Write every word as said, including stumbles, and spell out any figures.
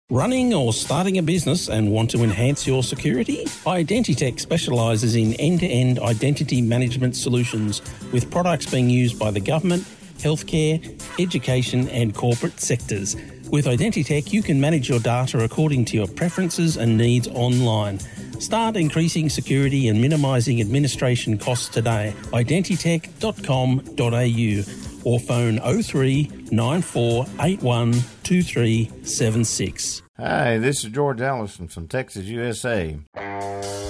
Running or starting a business and want to enhance your security? Identitech specialises in end-to-end identity management solutions with products being used by the government, healthcare, education and corporate sectors. With Identitech, you can manage your data according to your preferences and needs online. Start increasing security and minimising administration costs today. identitech dot com dot a u or phone oh three nine four eight one two three seven six. Hi, this is George Allison from Texas, U S A.